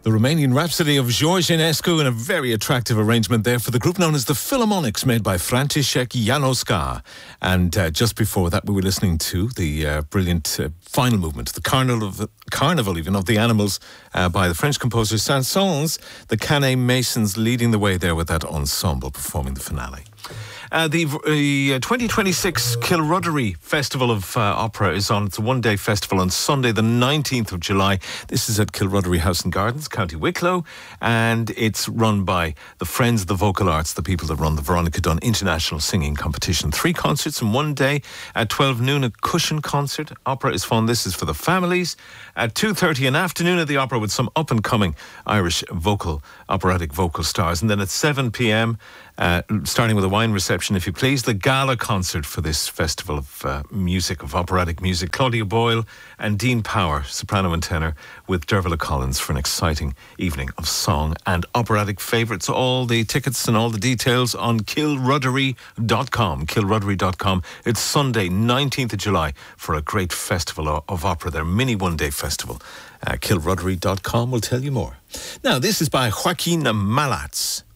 The Romanian Rhapsody of George Enescu in a very attractive arrangement there for the group known as the Philharmonics, made by Franciszek Janowska. And just before that, we were listening to the brilliant final movement, the Carnival even of the Animals by the French composer Saint-Saëns, the Canet Masons leading the way there with that ensemble performing the finale. The 2026 Kilruddery Festival of Opera is on. It's a one-day festival on Sunday, the 19th of July. This is at Kilruddery House and Gardens, County Wicklow, and it's run by the Friends of the Vocal Arts, the people that run the Veronica Dunn International Singing Competition. 3 concerts in one day. At 12 noon, a cushion concert. Opera is fun. This is for the families. At 2:30, an afternoon at the Opera with some up-and-coming Irish operatic vocal stars. And then at 7 p.m., starting with a wine reception, if you please, the gala concert for this festival of music, of operatic music. Claudia Boyle and Dean Power, soprano and tenor, with Dervla Collins for an exciting evening of song and operatic favourites. All the tickets and all the details on kilruddery.com. Kilruddery.com. It's Sunday, 19th of July, for a great festival of opera, their mini one-day festival. Kilruddery.com will tell you more. Now, this is by Joaquin Malats.